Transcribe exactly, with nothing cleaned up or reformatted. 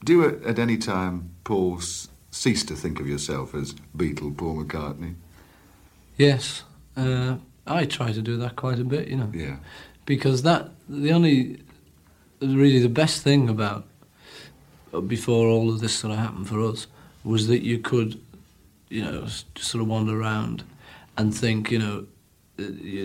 Do you at, at any time, Paul, s- cease to think of yourself as Beatle Paul McCartney? Yes, uh, I try to do that quite a bit, you know. Yeah. Because that, the only, really the best thing about, before all of this sort of happened for us, was that you could, you know, s- sort of wander around and think, you know, uh,